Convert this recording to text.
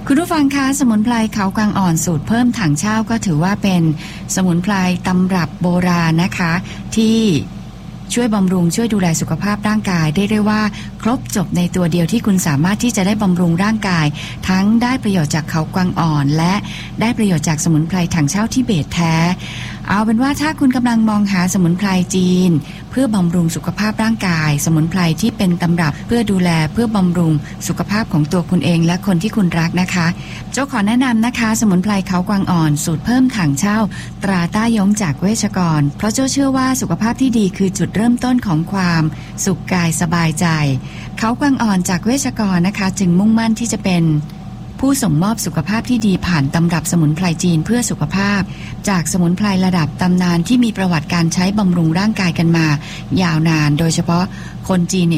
คุณผู้ฟังคะสมุนไพรเขากวางอ่อนสูตรเพิ่มถังเช่าก็ถือว่าเป็นสมุนไพรตำรับโบราณนะคะที่ช่วยบำรุงช่วยดูแลสุขภาพร่างกายได้เรียกว่าครบจบในตัวเดียวที่คุณสามารถที่จะได้บำรุงร่างกายทั้งได้ประโยชน์จากเขากวางอ่อนและได้ประโยชน์จากสมุนไพรถังเช่าทิเบตแท้เอาเป็นว่าถ้าคุณกำลังมองหาสมุนไพรจีนเพื่อบำรุงสุขภาพร่างกายสมุนไพรที่เป็นตำรับเพื่อดูแลเพื่อบำรุงสุขภาพของตัวคุณเองและคนที่คุณรักนะคะโจ้ขอแนะนำนะคะสมุนไพรเขากวางอ่อนสูตรเพิ่มถังเช่าตราต้ายงจากเวชกรเพราะโจ้เชื่อว่าสุขภาพที่ดีคือจุดเริ่มต้นของความสุขกายสบายใจเขากวางอ่อนจากเวชกรนะคะจึงมุ่งมั่นที่จะเป็นผู้ส่งมอบสุขภาพที่ดีผ่านตำรับสมุนไพรจีนเพื่อสุขภาพจากสมุนไพรระดับตำนานที่มีประวัติการใช้บำรุงร่างกายกันมายาวนานโดยเฉพาะคนจีนเนี่ย